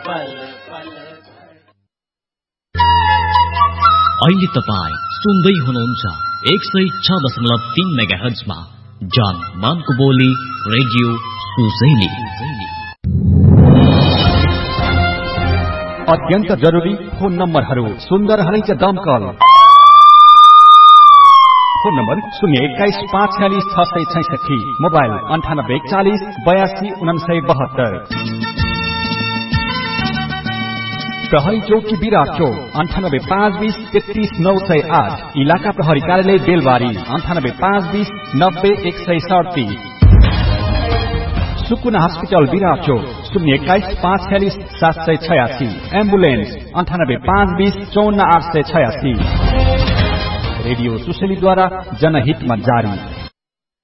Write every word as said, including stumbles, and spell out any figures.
अहिले तपाईँ सुन्दै हुनुहुन्छ एक सय छ दशमलव तीन मेगा हर्जमा जान मानको बोली रेडियो सुजैली। अत्यन्त जरुरी फोन नम्बरहरू सुन्दर हलैच दमकल फोन नम्बर शून्य एक्काइस पाँच छ्यालिस छ सय छैसठी, मोबाइल अन्ठानब्बे चालिस बयासी उनासय बहत्तर। प्रहरी चौकी विराट चौक अन्ठानब्बे पाँच बीस तेत्तीस नौ सय आठ, इलाका प्रहरी कार्यालय बेलबारी अन्ठानब्बे पाँच बीस नब्बे एक सय सड़तीस। सुकुना हस्पिटल विराट चौक शून्य एक्काइस पाँच छ्यालिस सात सय छयासी, एम्बुलेन्स अन्ठानब्बे पाँच बीस चौन्न आठ सय छयासी। रेडियो सुशेलीद्वारा जनहितमा जारी।